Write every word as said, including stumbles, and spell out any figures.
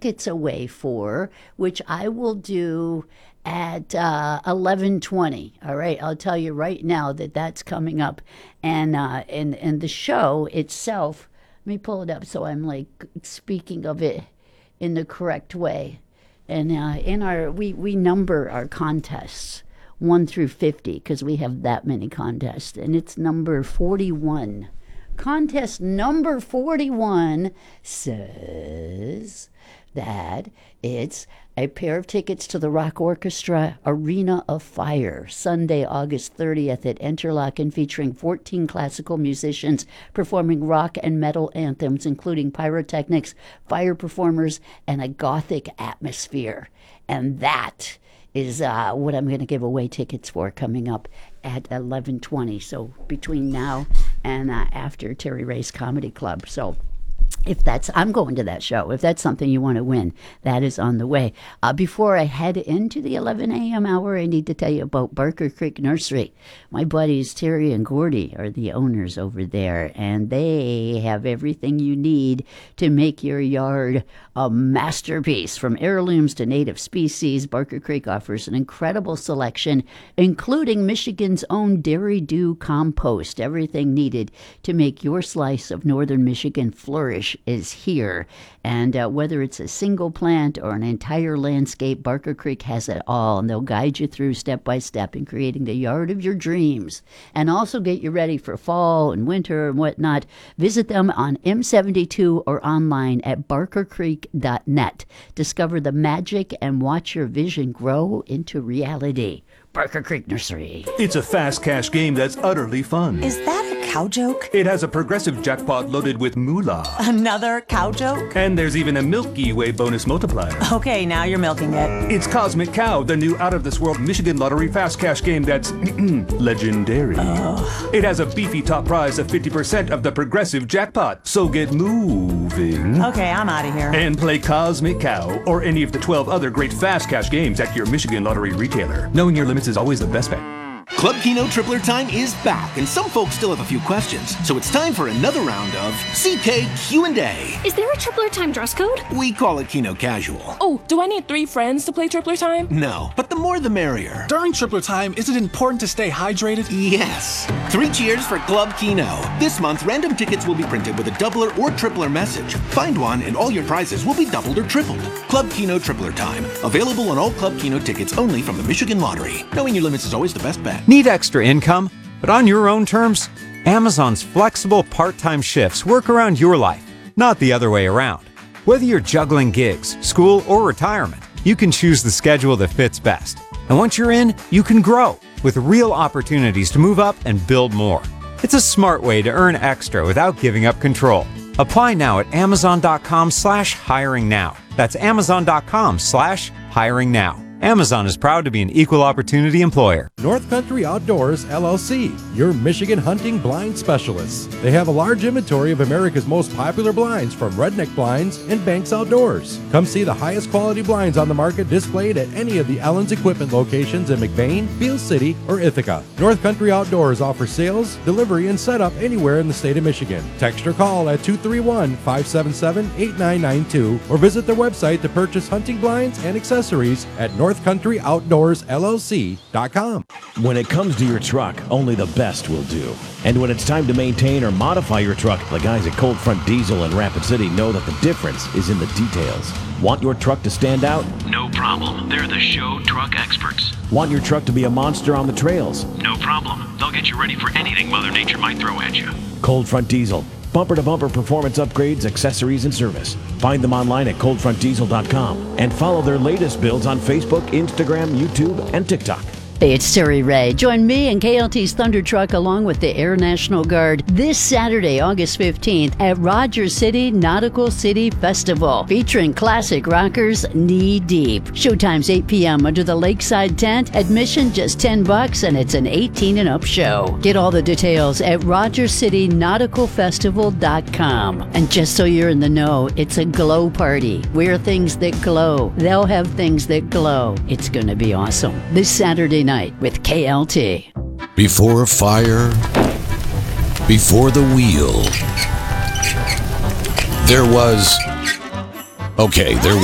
tickets away for, which I will do at uh, eleven twenty. All right, I'll tell you right now that that's coming up. And, uh, and, and the show itself, let me pull it up so I'm like speaking of it in the correct way. And uh, in our, we, we number our contests one through fifty because we have that many contests. And it's number forty-one. Contest number forty-one says that it's a pair of tickets to the Rock Orchestra Arena of Fire, Sunday, August thirtieth at Interlaken, featuring fourteen classical musicians performing rock and metal anthems, including pyrotechnics, fire performers, and a gothic atmosphere. And that is uh, what I'm going to give away tickets for coming up at eleven twenty. So between now and uh, after Terry Ray's Comedy Club. So if that's, I'm going to that show. If that's something you want to win, that is on the way. Uh, before I head into the eleven a.m. hour, I need to tell you about Barker Creek Nursery. My buddies Terry and Gordy are the owners over there, and they have everything you need to make your yard a masterpiece. From heirlooms to native species, Barker Creek offers an incredible selection, including Michigan's own Dairy Dew compost. Everything needed to make your slice of northern Michigan flourish is here. And uh, whether it's a single plant or an entire landscape, Barker Creek has it all, and they'll guide you through step by step in creating the yard of your dreams, and also get you ready for fall and winter and whatnot. Visit them on M seventy-two or online at barker creek dot net. Discover the magic and watch your vision grow into reality. Barker Creek Nursery. It's a fast cash game that's utterly fun. Is that a cow joke? It has a progressive jackpot loaded with moolah. Another cow joke? And there's even a Milky Way bonus multiplier. Okay, now you're milking it. It's Cosmic Cow, the new out-of-this-world Michigan Lottery fast cash game that's legendary. Oh. It has a beefy top prize of fifty percent of the progressive jackpot, so get moving. Okay, I'm out of here. And play Cosmic Cow or any of the twelve other great fast cash games at your Michigan Lottery retailer. Knowing your limits is always the best bet. Club Keno Tripler Time is back, and some folks still have a few questions, so it's time for another round of C K Q and A. Is there a Tripler Time dress code? We call it Keno Casual. Oh, do I need three friends to play Tripler Time? No, but the more the merrier. During Tripler Time, is it important to stay hydrated? Yes. Three cheers for Club Keno. This month, random tickets will be printed with a doubler or tripler message. Find one, and all your prizes will be doubled or tripled. Club Keno Tripler Time. Available on all Club Keno tickets only from the Michigan Lottery. Knowing your limits is always the best bet. Need extra income, but on your own terms? Amazon's flexible part-time shifts work around your life, not the other way around. Whether you're juggling gigs, school, or retirement, you can choose the schedule that fits best. And once you're in, you can grow with real opportunities to move up and build more. It's a smart way to earn extra without giving up control. Apply now at amazon.com slash hiring now. That's amazon.com slash hiring now. Amazon is proud to be an equal opportunity employer. North Country Outdoors, L L C, your Michigan hunting blind specialists. They have a large inventory of America's most popular blinds, from Redneck Blinds and Banks Outdoors. Come see the highest quality blinds on the market displayed at any of the Ellen's Equipment locations in McBain, Beale City, or Ithaca. North Country Outdoors offers sales, delivery, and setup anywhere in the state of Michigan. Text or call at two three one, five seven seven, eight nine nine two or visit their website to purchase hunting blinds and accessories at north country outdoors l l c dot com. When it comes to your truck, only the best will do. And when it's time to maintain or modify your truck, the guys at Cold Front Diesel in Rapid City know that the difference is in the details. Want your truck to stand out? No problem. They're the show truck experts. Want your truck to be a monster on the trails? No problem. They'll get you ready for anything Mother Nature might throw at you. Cold Front Diesel. Bumper-to-bumper performance upgrades, accessories, and service. Find them online at cold front diesel dot com and follow their latest builds on Facebook, Instagram, YouTube, and TikTok. Hey, it's Terry Ray. Join me and K L T's Thunder Truck along with the Air National Guard this Saturday, August fifteenth at Rogers City Nautical City Festival, featuring classic rockers Knee Deep. Showtime's eight p.m. under the Lakeside tent. Admission just ten bucks, and it's an eighteen and up show. Get all the details at rogers city nautical festival dot com. And just so you're in the know, it's a glow party. Wear things that glow. They'll have things that glow. It's going to be awesome. This Saturday night with K L T. Before fire, before the wheel, there was, okay, there